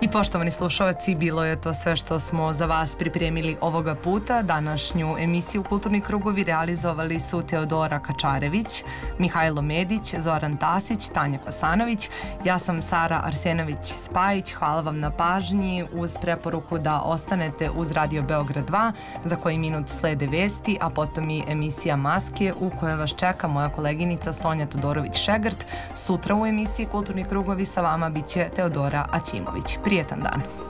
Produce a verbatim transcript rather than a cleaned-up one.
I poštovani slušalci, bilo je to sve što smo za vas pripremili ovoga puta. Današnju emisiju Kulturni krugovi realizovali su Teodora Kačarević, Mihajlo Medić, Zoran Tasić, Tanja Kosanović. Ja sam Sara Arsenović-Spajić. Hvala vam na pažnji, uz preporuku da ostanete uz Radio Beograd dva, za koji minut slede vesti, a potom i emisija Maske u kojoj vas čeka moja koleginica Sonja Todorović-Šegrt. Sutra u emisiji Kulturni krugovi sa vama biće Teodora Aćimović. Prijetan dan.